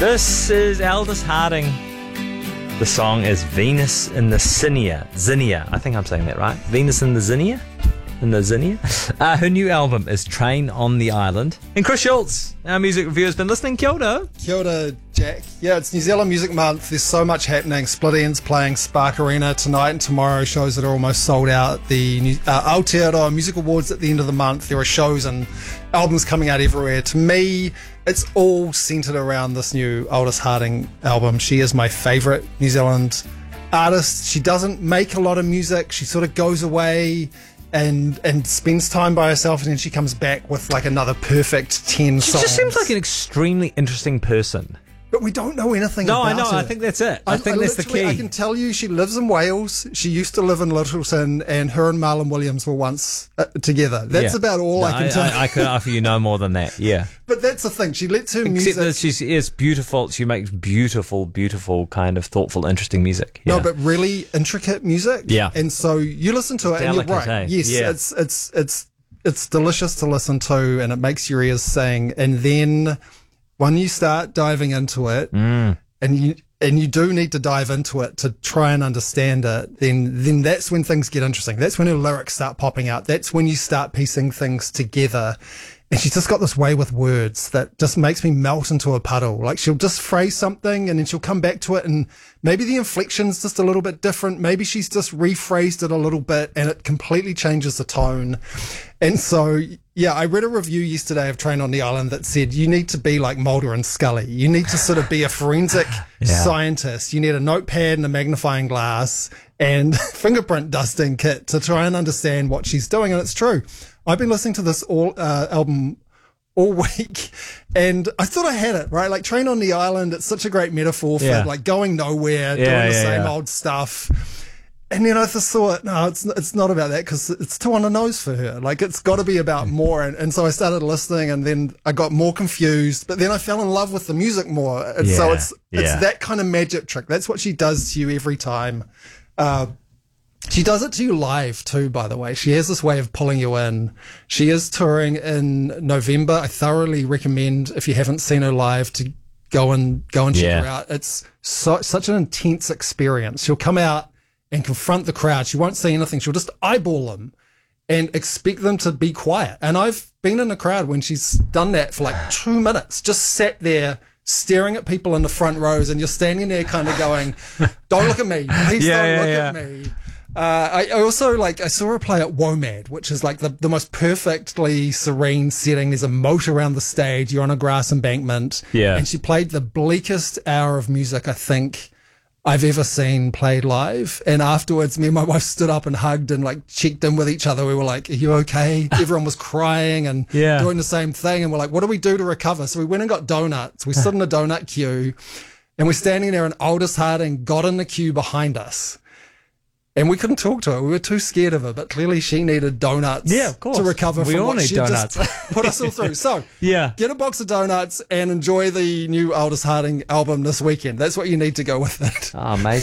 This is Aldous Harding. The song is Venus in the Zinnia. I think I'm saying that right. Venus in the Zinnia? Her new album is Train on the Island. And Chris Schultz, our music reviewer, has been listening. Kia ora. Kia ora, Jack. Yeah, it's New Zealand Music Month. There's so much happening. Split Enz playing Spark Arena tonight and tomorrow. Shows that are almost sold out. The Aotearoa Music Awards at the end of the month. There are shows and albums coming out everywhere. To me, it's all centred around this new Aldous Harding album. She is my favourite New Zealand artist. She doesn't make a lot of music. She sort of goes away and spends time by herself, and then she comes back with like another perfect 10 songs. She just seems like an extremely interesting person. But we don't know anything about her. No, I know. I think that's it. I think that's the key. I can tell you she lives in Wales. She used to live in Littleton, and her and Marlon Williams were once together. That's about all I can tell you. I could offer you no more than that, yeah. But that's the thing. She lets her music... Except that she is beautiful. She makes beautiful, kind of thoughtful, interesting music. Yeah. No, but really intricate music. Yeah. And so you listen to it, and you're right. Eh? Yes, yeah. it's delicious to listen to, and it makes your ears sing. And then when you start diving into it, and you do need to dive into it to try and understand it, then that's when things get interesting. That's when her lyrics start popping out. That's when you start piecing things together. And she's just got this way with words that just makes me melt into a puddle. Like, she'll just phrase something and then she'll come back to it, and maybe the inflection's just a little bit different. Maybe she's just rephrased it a little bit and it completely changes the tone. And so, yeah, I read a review yesterday of Train on the Island that said you need to be like Mulder and Scully. You need to sort of be a forensic scientist. You need a notepad and a magnifying glass and fingerprint dusting kit to try and understand what she's doing. And it's true. I've been listening to this album all week, and I thought I had it, right? Like, Train on the Island, it's such a great metaphor for like going nowhere, doing the same old stuff. And then I just thought, no, it's not about that, because it's too on the nose for her. Like, it's got to be about more. And so I started listening, and then I got more confused, but then I fell in love with the music more. And so it's that kind of magic trick. That's what she does to you every time. She does it to you live too, by the way. She has this way of pulling you in. She is touring in November. I thoroughly recommend, if you haven't seen her live, to go and check her out. It's such an intense experience. She'll come out and confront the crowd. She won't say anything. She'll just eyeball them and expect them to be quiet. And I've been in a crowd when she's done that for like 2 minutes, just sat there staring at people in the front rows, and you're standing there kind of going, don't look at me. Please don't look at me. I also, I saw her play at WOMAD, which is like the most perfectly serene setting. There's a moat around the stage. You're on a grass embankment. Yeah. And she played the bleakest hour of music I think I've ever seen played live. And afterwards, me and my wife stood up and hugged and like checked in with each other. We were like, are you okay? Everyone was crying and doing the same thing. And we're like, what do we do to recover? So we went and got donuts. We stood in a donut queue, and we're standing there, and Aldous Harding got in the queue behind us. And we couldn't talk to her. We were too scared of her, but clearly she needed donuts to recover from what she just put us all through. So get a box of donuts and enjoy the new Aldous Harding album this weekend. That's what you need to go with it. Oh, amazing.